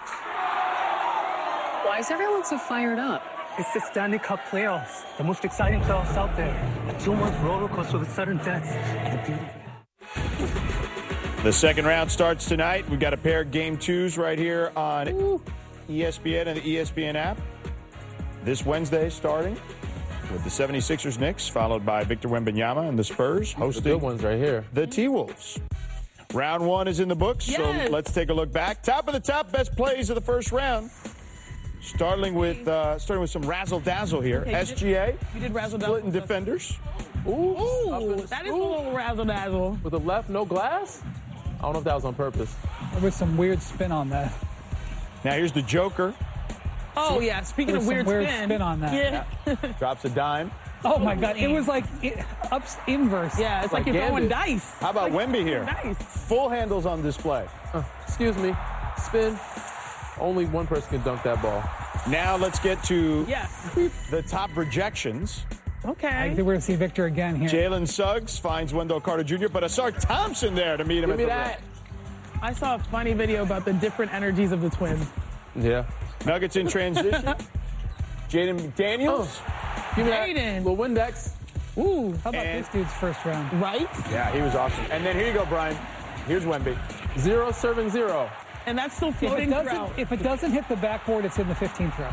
Why is everyone so fired up? It's the Stanley Cup playoffs, the most exciting playoffs out there. A two-month roller coaster with sudden deaths and a beautiful. The second round starts tonight. We've got a pair of game twos right here on Ooh. E S P N and the E S P N app. This Wednesday starting with the seventy-sixers Knicks, followed by Victor Wembanyama and the Spurs hosting the good ones right here. The T-Wolves. Round one is in the books, yes. So let's take a look back. Top of the top, best plays of the first round. Starting with uh, starting with some razzle-dazzle here. Okay, S G A, you did razzle-dazzle. Splitting defenders. Ooh, Ooh that is ooh. a little razzle-dazzle. With the left, no glass? I don't know if that was on purpose. There was some weird spin on that. Now here's the Joker. Oh, so, yeah, speaking of weird, weird spin. spin on that. Yeah. yeah. Drops a dime. Oh, my God. It was like it, ups inverse. Yeah, it's like, like you're throwing dice. How about like Wemby here? Dice. Full handles on display. Uh, excuse me. Spin. Only one person can dunk that ball. Now let's get to yes. the top rejections. Okay. I think we're going to see Victor again here. Jalen Suggs finds Wendell Carter Junior, but Asar Thompson there to meet him Give at me the that. rim. I saw a funny video about the different energies of the twins. Yeah. Nuggets in transition. Jaden McDaniels. Oh. Give me that. Jaden. Little Windex. Ooh, how about and, this dude's first round? Right? Yeah, he was awesome. And then here you go, Brian. Here's Wemby. Zero serving zero. And that's still floating if it throughout. If it doesn't hit the backboard, it's in the fifteenth row.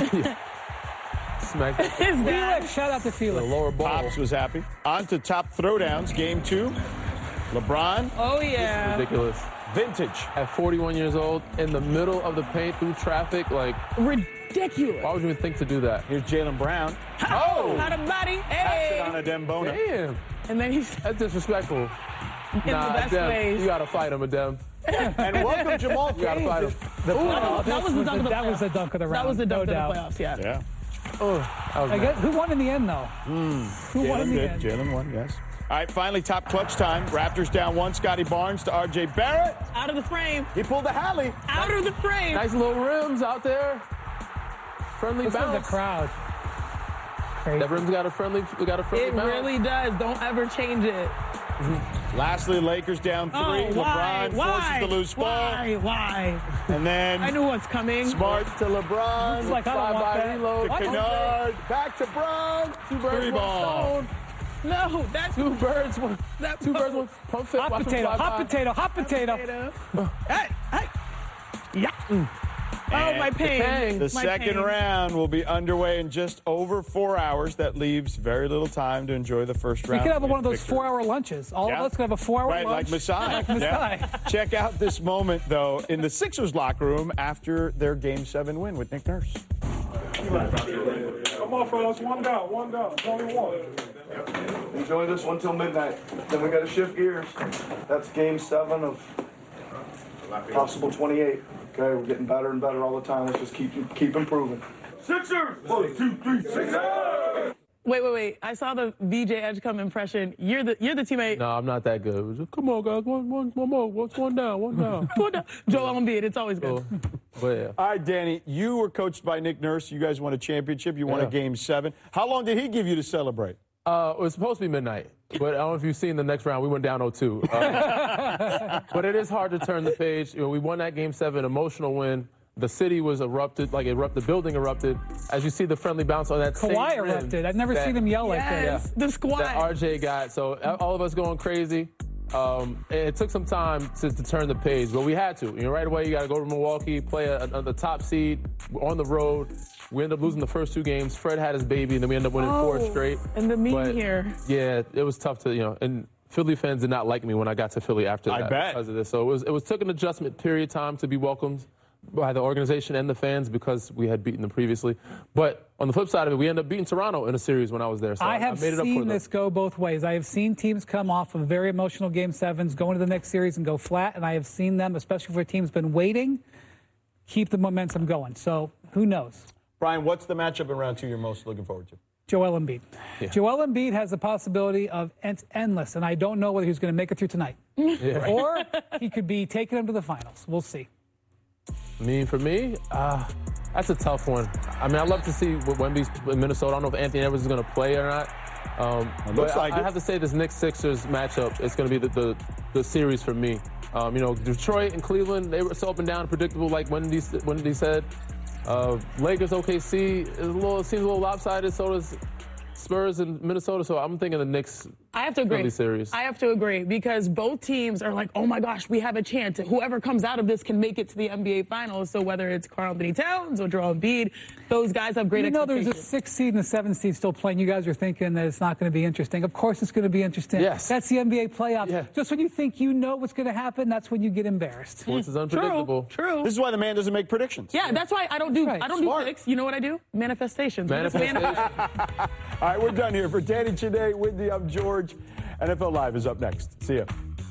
Smack. His dad. Shout out to Felix. The lower ball. Pops was happy. On to top throwdowns, game two. LeBron. Oh, yeah. This is ridiculous. Vintage. At forty-one years old, in the middle of the paint through traffic, like. Ridiculous. Why would you even think to do that? Here's Jaylen Brown. Oh! Had a body. Hey! Pass it on a Dembona. Damn. And then he's. That's disrespectful. In nah, the best Adem, ways. you gotta fight him, Adem. And welcome Jamal You gotta Cain. fight him. The, Ooh, oh, that was this the dunk of the That was playoffs. the dunk of the round. That was the dunk no of the doubt. playoffs, yeah. Yeah. Oh, that was I nice. guess, who won in the end, though? Mm. Who won Jalen in the did. end? Jalen won, yes. All right, finally, top clutch time. Raptors down one. Scotty Barnes to R J Barrett. Out of the frame. He pulled the Halley. Out of the frame. Nice little rims out there. Friendly Listen to bounce. the crowd. Crazy. That rim's got a friendly, we got a friendly It bounce. really does. Don't ever change it. Lastly, Lakers down three. Oh, why? LeBron Why? forces the loose ball. Why? Why? And then I knew what's coming. Smart to LeBron. It's like, I don't want that. Reload. To What? Kennard. Back to Bron. Two birds, Three one ball. stone. No, that's Two birds, one. that Two birds, one pump fit. Hot Watch 'em potato, fly hot by. potato, hot potato. Hey, hey. Yeah. Mm. Oh, And my pain. pang. The My second pain. round will be underway in just over four hours. That leaves very little time to enjoy the first We round. could have one of those victory. four-hour lunches. All Yeah. of us could have a four-hour Right, lunch. like Masai. Like Masai. Yeah. Check out this moment, though, in the Sixers locker room after their Game seven win with Nick Nurse. Come on, fellas. One down, one down. It's only one. Enjoy this one till midnight. Then we got to shift gears. That's game seven of possible twenty-eight. Okay, we're getting better and better all the time. Let's just keep keep improving. Sixers! One, two, three, Sixers! Wait, wait, wait. I saw the V J Edgecombe impression. You're the you're the teammate. No, I'm not that good. It was just, come on, guys. One, one, one more. What's one down? One down. One down. Joel Embiid. It's always good. So, but yeah. All right, Danny, you were coached by Nick Nurse. You guys won a championship. You won a Yeah. Game seven. How long did he give you to celebrate? Uh, it was supposed to be midnight, but I don't know if you've seen the next round. We went down oh two. Uh, but it is hard to turn the page. You know, we won that Game seven, emotional win. The city was erupted, like erupted. The building erupted. As you see the friendly bounce on that Kawhi same rim erupted. I've never that- seen him yell like that. Yes, the squad. that R J got. So all of us going crazy. Um, it, it took some time to, to turn the page, but we had to. You know, right away you got to go to Milwaukee, play a, a, the top seed on the road. We ended up losing the first two games. Fred had his baby, and then we ended up winning Oh, four straight. and the meme But, here. Yeah, it was tough to, you know, and Philly fans did not like me when I got to Philly after I that bet. because of this. So it was it was took an adjustment period time to be welcomed by the organization and the fans because we had beaten them previously. But on the flip side of it, we ended up beating Toronto in a series when I was there. So I have made it up for seen them. this go both ways. I have seen teams come off of very emotional Game sevens, go into the next series and go flat, and I have seen them, especially for a team's been waiting, keep the momentum going. So who knows? Brian, what's the matchup in round two you're most looking forward to? Joel Embiid. Yeah. Joel Embiid has the possibility of en- endless, and I don't know whether he's going to make it through tonight. Yeah. Or he could be taking them to the finals. We'll see. I mean, for me, uh, that's a tough one. I mean, I'd love to see what Wemby's in Minnesota. I don't know if Anthony Edwards is going to play or not. Um, It but looks like I, I it. have to say this Knicks-Sixers matchup is going to be the, the, the series for me. Um, you know, Detroit and Cleveland, they were so up and down, predictable, like Wendy, Wendy said. Uh, Lakers, O K C, is a little, seems a little lopsided. So does Spurs and Minnesota. So I'm thinking the Knicks. I have to agree. Philly series. I have to agree because both teams are like, oh my gosh, we have a chance. Whoever comes out of this can make it to the N B A Finals. So whether it's Karl Anthony Towns or Joel Embiid, those guys have great You know, there's expectations. a six seed and a seven seed still playing. You guys are thinking that it's not going to be interesting. Of course, it's going to be interesting. Yes. That's the N B A playoffs. Yeah. Just when you think you know what's going to happen, that's when you get embarrassed. Sports is unpredictable. True. True. This is why the man doesn't make predictions. Yeah, that's why I don't do Right. I don't Smart. do picks. You know what I do? Manifestations. I just Manifestation. manifest. All right, we're done here. For Danny Chide, Wendy, I'm George. N F L Live is up next. See ya.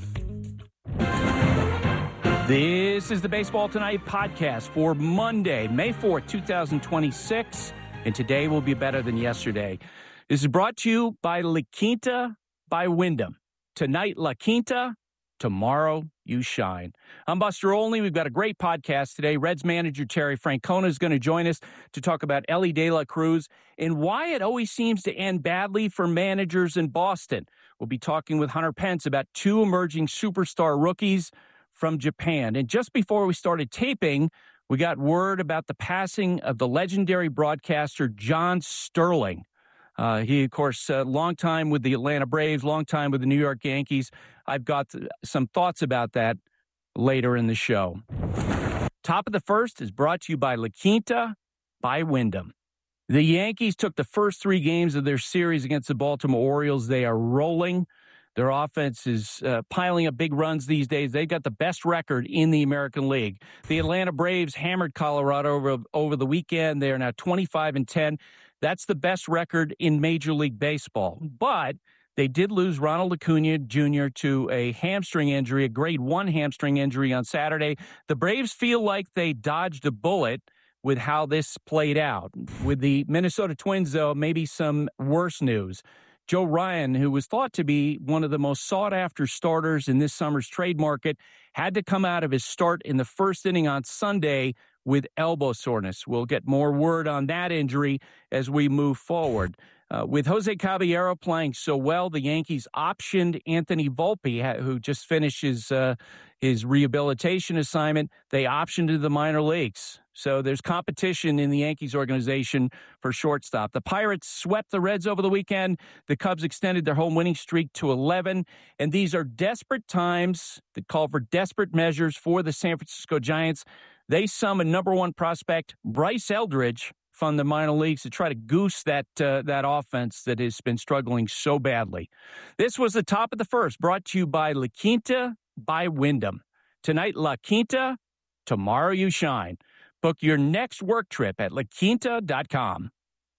This is the Baseball Tonight podcast for Monday, May fourth, twenty twenty-six. And today will be better than yesterday. This is brought to you by La Quinta by Wyndham. Tonight, La Quinta. Tomorrow, you shine. I'm Buster Olney. We've got a great podcast today. Reds manager Terry Francona is going to join us to talk about Elly De La Cruz and why it always seems to end badly for managers in Boston. We'll be talking with Hunter Pence about two emerging superstar rookies from Japan. And just before we started taping, we got word about the passing of the legendary broadcaster John Sterling. Uh, he, of course, a uh, long time with the Atlanta Braves, long time with the New York Yankees. I've got some thoughts about that later in the show. Top of the first is brought to you by La Quinta by Wyndham. The Yankees took the first three games of their series against the Baltimore Orioles. They are rolling. Their offense is uh, piling up big runs these days. They've got the best record in the American League. The Atlanta Braves hammered Colorado over, over the weekend. They are now twenty-five and ten. That's the best record in Major League Baseball. But they did lose Ronald Acuna Junior to a hamstring injury, a grade one hamstring injury on Saturday. The Braves feel like they dodged a bullet with how this played out. With the Minnesota Twins, though, maybe some worse news. Joe Ryan, who was thought to be one of the most sought-after starters in this summer's trade market, had to come out of his start in the first inning on Sunday with elbow soreness. We'll get more word on that injury as we move forward. Uh, with Jose Caballero playing so well, the Yankees optioned Anthony Volpe, who just finished his, uh, his rehabilitation assignment. They optioned to the minor leagues. So there's competition in the Yankees organization for shortstop. The Pirates swept the Reds over the weekend. The Cubs extended their home winning streak to eleven. And these are desperate times that call for desperate measures for the San Francisco Giants. They summon number one prospect Bryce Eldridge from the minor leagues to try to goose that uh, that offense that has been struggling so badly. This was the top of the first, brought to you by La Quinta by Wyndham. Tonight, La Quinta. Tomorrow, you shine. Book your next work trip at la quinta dot com.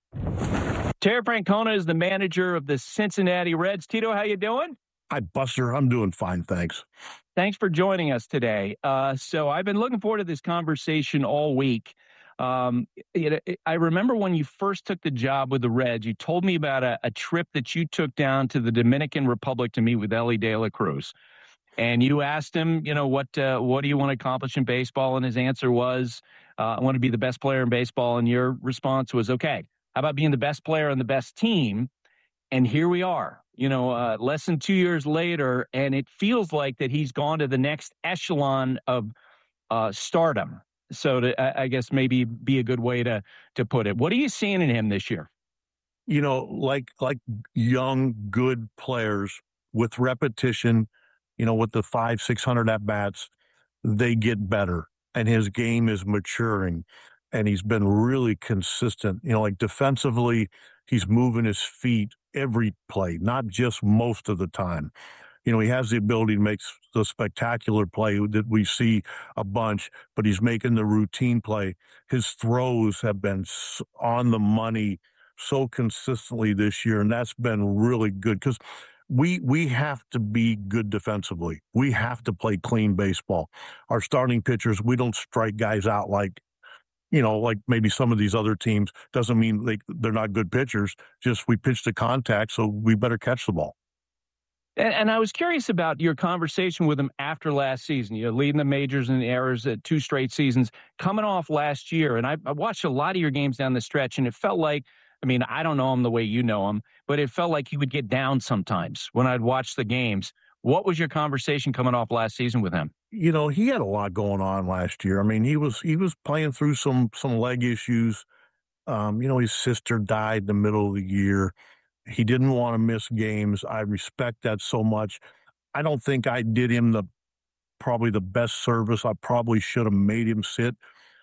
Terry Francona is the manager of the Cincinnati Reds. Tito, how you doing? Hi, Buster. I'm doing fine, thanks. Thanks for joining us today. Uh, so I've been looking forward to this conversation all week. Um, it, it, I remember when you first took the job with the Reds, you told me about a, a trip that you took down to the Dominican Republic to meet with Elly De La Cruz. And you asked him, you know, what uh, what do you want to accomplish in baseball? And his answer was, uh, I want to be the best player in baseball. And your response was, okay, how about being the best player on the best team? And here we are, you know, uh, less than two years later, and it feels like that he's gone to the next echelon of uh, stardom. So to, I, I guess maybe be a good way to to put it. What are you seeing in him this year? You know, like like young, good players with repetition, you know, with the five, six hundred at bats, they get better, and his game is maturing, and he's been really consistent. You know, like defensively, he's moving his feet every play, not just most of the time. You know, he has the ability to make the spectacular play that we see a bunch, but he's making the routine play. His throws have been on the money so consistently this year, and that's been really good because we we have to be good defensively. We have to play clean baseball. Our starting pitchers, we don't strike guys out like, you know, like maybe some of these other teams. Doesn't mean they, they're not good pitchers. Just we pitch to contact, so we better catch the ball. And, and I was curious about your conversation with him after last season. You're leading the majors in the errors at two straight seasons, coming off last year. And I, I watched a lot of your games down the stretch, and it felt like, I mean, I don't know him the way you know him, but it felt like he would get down sometimes when I'd watch the games. What was your conversation coming off last season with him? You know, he had a lot going on last year. I mean, he was he was playing through some some leg issues. Um, you know, his sister died in the middle of the year. He didn't want to miss games. I respect that so much. I don't think I did him the probably the best service. I probably should have made him sit.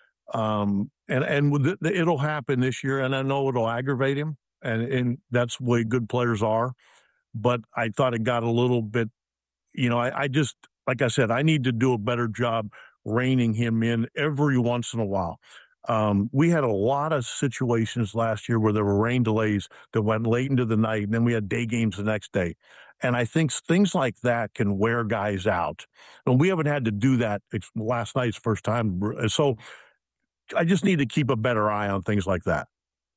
Um, and and with it, it'll happen this year, and I know it'll aggravate him, and, and that's the way good players are. But I thought it got a little bit, you know, I, I just, like I said, I need to do a better job reining him in every once in a while. Um, we had a lot of situations last year where there were rain delays that went late into the night, and then we had day games the next day. And I think things like that can wear guys out. And we haven't had to do that. It's last night's first time. So I just need to keep a better eye on things like that.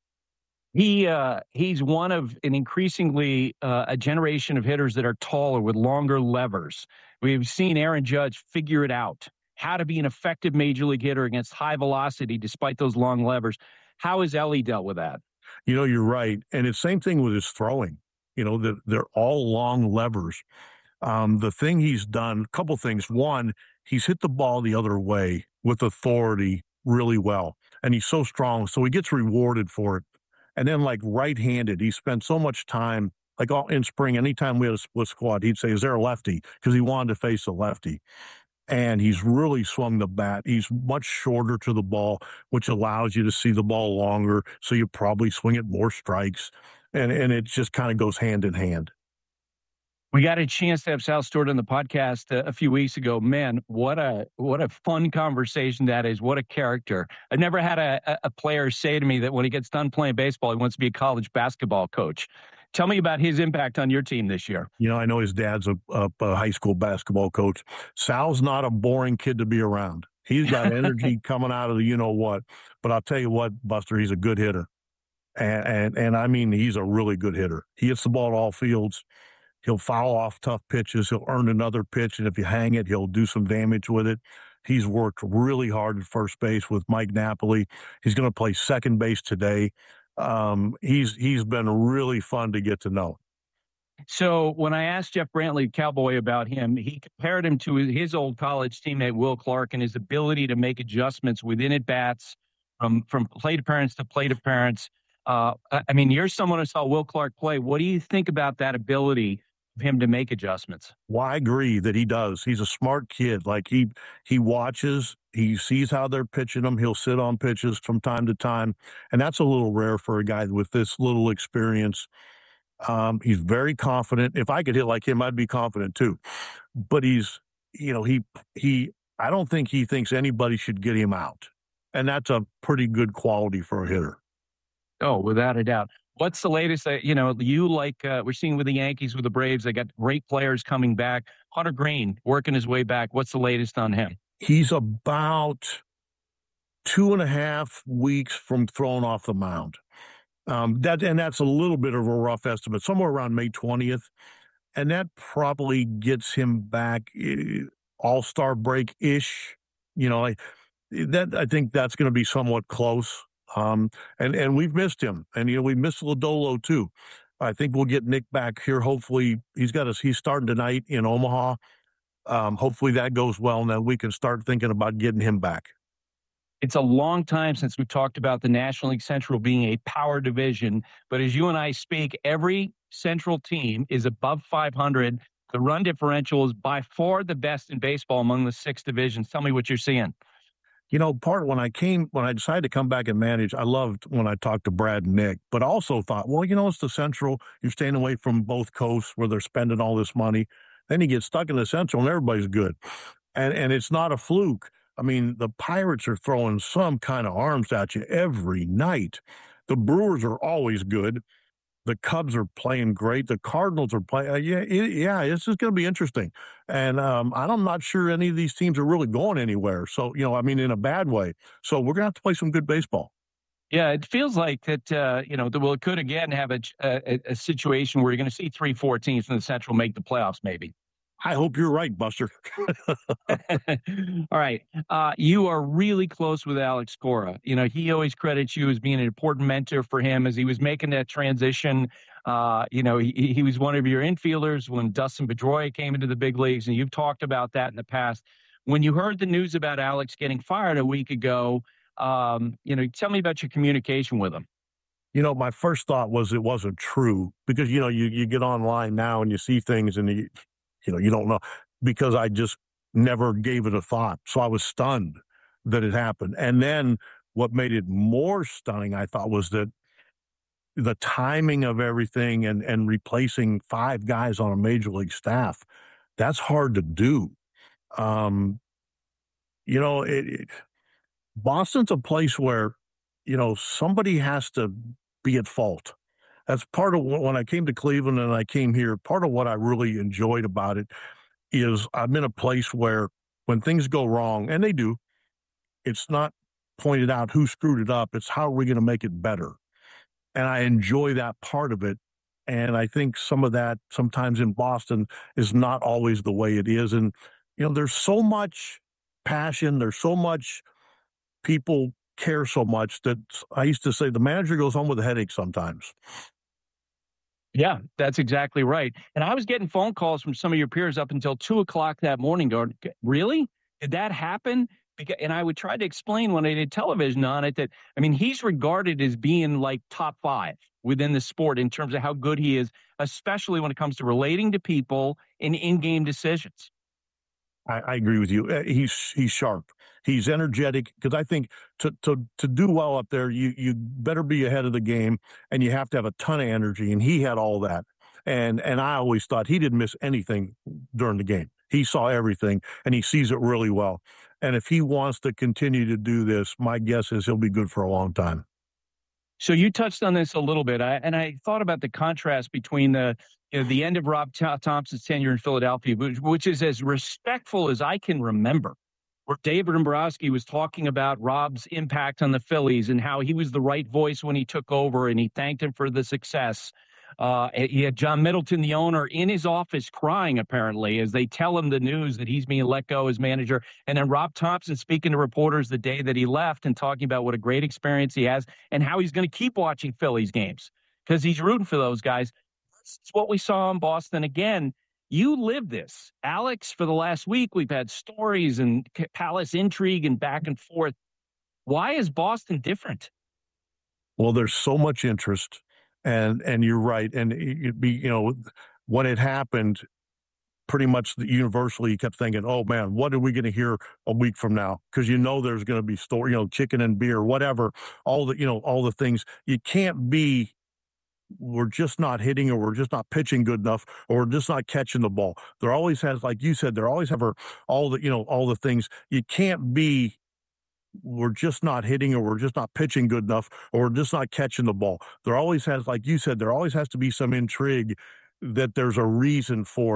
He uh, he's one of an increasingly uh, a generation of hitters that are taller with longer levers. We've seen Aaron Judge figure it out, how to be an effective major league hitter against high velocity despite those long levers. How has Elly dealt with that? You know, you're right. And it's same thing with his throwing. You know, they're, they're all long levers. Um, the thing he's done, a couple things. One, he's hit the ball the other way with authority really well. And he's so strong, so he gets rewarded for it. And then, like, right-handed, he spent so much time, like all in spring, anytime we had a split squad, he'd say, is there a lefty? Because he wanted to face a lefty. And he's really swung the bat. He's much shorter to the ball, which allows you to see the ball longer, so you probably swing it more strikes. And, and it just kind of goes hand in hand. We got a chance to have Sal Stewart on the podcast a, a few weeks ago. Man, what a what a fun conversation that is. What a character. I've never had a, a player say to me that when he gets done playing baseball, he wants to be a college basketball coach. Tell me about his impact on your team this year. You know, I know his dad's a, a, a high school basketball coach. Sal's not a boring kid to be around. He's got energy coming out of the you-know-what. But I'll tell you what, Buster, he's a good hitter. And, and, and I mean, he's a really good hitter. He hits the ball at all fields. He'll foul off tough pitches. He'll earn another pitch, and if you hang it, he'll do some damage with it. He's worked really hard at first base with Mike Napoli. He's going to play second base today. Um, he's he's been really fun to get to know. So when I asked Jeff Brantley, Cowboy, about him, he compared him to his old college teammate, Will Clark, and his ability to make adjustments within at-bats from, from plate appearance to plate appearance. Uh, I mean, you're someone who saw Will Clark play. What do you think about that ability of him to make adjustments? Well, I agree that he does. He's a smart kid. Like he he watches, he sees how they're pitching him. He'll sit on pitches from time to time, and that's a little rare for a guy with this little experience. Um, he's very confident. If I could hit like him, I'd be confident too. But he's, you know, he he. I don't think he thinks anybody should get him out, and that's a pretty good quality for a hitter. Oh, without a doubt. What's the latest? Uh, you know, you like uh, we're seeing with the Yankees, with the Braves, they got great players coming back. Hunter Green working his way back. What's the latest on him? He's about two and a half weeks from throwing off the mound. Um, that and that's a little bit of a rough estimate, somewhere around May twentieth, and that probably gets him back uh, All-Star break ish. You know, I, that I think that's going to be somewhat close. Um, and, and we've missed him. And, you know, we missed Lodolo too. I think we'll get Nick back here. Hopefully he's got us. He's starting tonight in Omaha. Um, hopefully that goes well, and then we can start thinking about getting him back. It's a long time since we talked about the National League Central being a power division. But as you and I speak, every Central team is above five hundred. The run differential is by far the best in baseball among the six divisions. Tell me what you're seeing. You know, part when I came, when I decided to come back and manage, I loved when I talked to Brad and Nick, but also thought, well, you know, it's the Central. You're staying away from both coasts where they're spending all this money. Then you get stuck in the Central and everybody's good. And and it's not a fluke. I mean, the Pirates are throwing some kind of arms at you every night. The Brewers are always good. The Cubs are playing great. The Cardinals are playing. Uh, yeah, it, yeah, this is going to be interesting. And um, I'm not sure any of these teams are really going anywhere. So, you know, I mean, in a bad way. So we're going to have to play some good baseball. Yeah, it feels like that, uh, you know, that we'll could again have a, a, a situation where you're going to see three, four teams in the Central make the playoffs, maybe. I hope you're right, Buster. All right. Uh, you are really close with Alex Cora. You know, he always credits you as being an important mentor for him as he was making that transition. Uh, you know, he, he was one of your infielders when Dustin Pedroia came into the big leagues, and you've talked about that in the past. When you heard the news about Alex getting fired a week ago, um, you know, tell me about your communication with him. You know, my first thought was it wasn't true because, you know, you, you get online now and you see things and you, you know, you don't know, because I just never gave it a thought. So I was stunned that it happened. And then what made it more stunning, I thought, was that the timing of everything and, and replacing five guys on a major league staff, that's hard to do. Um, you know, it, it, Boston's a place where, you know, somebody has to be at fault. That's part of what, when I came to Cleveland and I came here, part of what I really enjoyed about it is I'm in a place where when things go wrong, and they do, it's not pointed out who screwed it up. It's how are we going to make it better? And I enjoy that part of it. And I think some of that sometimes in Boston is not always the way it is. And, you know, there's so much passion. There's so much people care so much that I used to say the manager goes home with a headache sometimes. Yeah, that's exactly right. And I was getting phone calls from some of your peers up until two o'clock that morning going, really? Did that happen? Because, and I would try to explain when I did television on it that, I mean, he's regarded as being like top five within the sport in terms of how good he is, especially when it comes to relating to people in in-game decisions. I, I agree with you. He's he's sharp. He's energetic, because I think to, to to do well up there, you you better be ahead of the game, and you have to have a ton of energy, and he had all that. And and I always thought he didn't miss anything during the game. He saw everything, and he sees it really well. And if he wants to continue to do this, my guess is he'll be good for a long time. So you touched on this a little bit, I, and I thought about the contrast between the you know, the end of Rob Thompson's tenure in Philadelphia, which, which is as respectful as I can remember, where David Dombrowski was talking about Rob's impact on the Phillies and how he was the right voice when he took over, and he thanked him for the success. Uh, he had John Middleton, the owner, in his office crying, apparently, as they tell him the news that he's being let go as manager. And then Rob Thompson speaking to reporters the day that he left and talking about what a great experience he has and how he's going to keep watching Phillies games because he's rooting for those guys. It's what we saw in Boston again. You live this. Alex, for the last week, we've had stories and palace intrigue and back and forth. Why is Boston different? Well, there's so much interest. And and you're right. And it'd be, you know, when it happened, pretty much universally, you kept thinking, oh, man, what are we going to hear a week from now? Because you know there's going to be story, you know, chicken and beer, whatever, all the, you know, all the things. You can't be, we're just not hitting or we're just not pitching good enough or we're just not catching the ball. There always has, like you said, there always have all the, you know, all the things. You can't be, we're just not hitting or we're just not pitching good enough or we're just not catching the ball. There always has, like you said, there always has to be some intrigue that there's a reason for